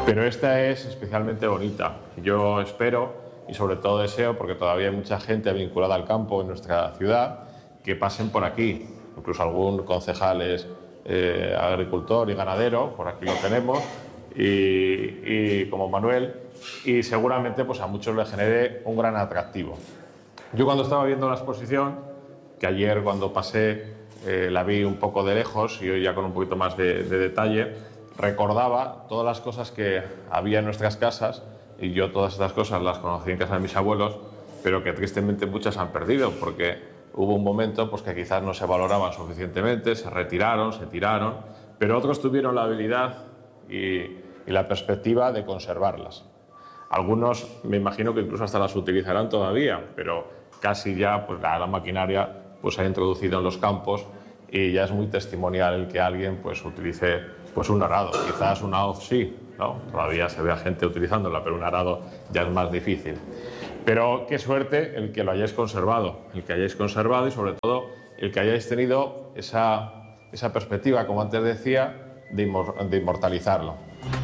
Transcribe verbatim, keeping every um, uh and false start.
Pero esta es especialmente bonita. Yo espero y sobre todo deseo, porque todavía hay mucha gente vinculada al campo en nuestra ciudad, que pasen por aquí. Incluso algún concejal es eh, agricultor y ganadero, por aquí lo tenemos, y, y como Manuel, y seguramente pues, a muchos les genere un gran atractivo. Yo cuando estaba viendo la exposición, que ayer cuando pasé eh, la vi un poco de lejos y hoy ya con un poquito más de, de detalle, recordaba todas las cosas que había en nuestras casas, y yo todas estas cosas las conocí en casa de mis abuelos, pero que tristemente muchas han perdido, porque hubo un momento pues, que quizás no se valoraban suficientemente, se retiraron, se tiraron, pero otros tuvieron la habilidad y, y la perspectiva de conservarlas. Algunos me imagino que incluso hasta las utilizarán todavía, pero casi ya pues, la, la maquinaria pues, se ha introducido en los campos y ya es muy testimonial el que alguien pues, utilice pues, un arado. Quizás una hoz sí, ¿no? Todavía se ve a gente utilizándola, pero un arado ya es más difícil. Pero qué suerte el que lo hayáis conservado, el que hayáis conservado y sobre todo el que hayáis tenido esa, esa perspectiva, como antes decía, de, inmor- de inmortalizarlo.